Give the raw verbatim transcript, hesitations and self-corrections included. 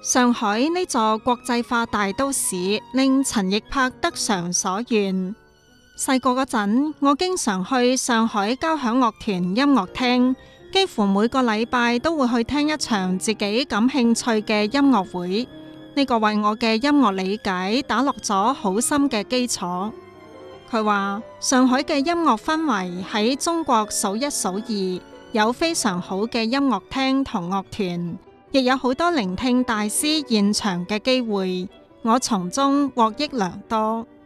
上海呢座國際化大都市令陳奕柏得償所願。細個嗰陣，我經常去上海交響樂團音樂廳，幾乎每個禮拜都會去聽一場自己感興趣嘅音樂會。呢個為我嘅音樂理解打落咗好深嘅基礎。佢話上海嘅音樂氛圍喺中國數一數二，有非常好嘅音樂廳同樂團，亦有好多聆聽大師現場嘅機會，我從中獲益良多。